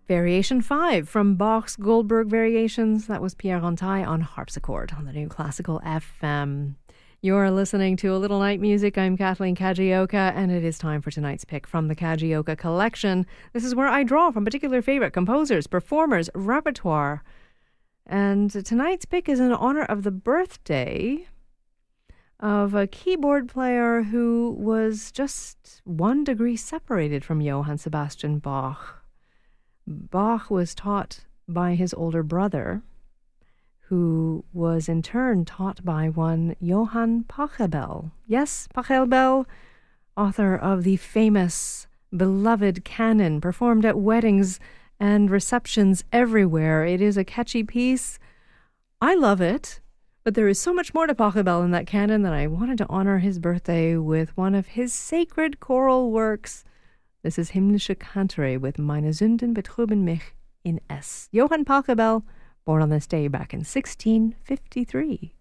Variation 5 from Bach's Goldberg Variations. That was Pierre Rontaille on harpsichord on the New Classical FM. You're listening to A Little Night Music. I'm Kathleen Kajioka, and it is time for tonight's pick from the Kajioka Collection. This is where I draw from particular favorite composers, performers, repertoire. And tonight's pick is in honor of the birthday of a keyboard player who was just 1 degree separated from Johann Sebastian Bach. Bach was taught by his older brother, who was in turn taught by one Johann Pachelbel. Yes, Pachelbel, author of the famous, beloved canon, performed at weddings and receptions everywhere. It is a catchy piece. I love it, but there is so much more to Pachelbel in that canon that I wanted to honor his birthday with one of his sacred choral works. This is Himmlische Kantere with Meine Sünden betrüben mich in S. Johann Pachelbel, born on this day back in 1653.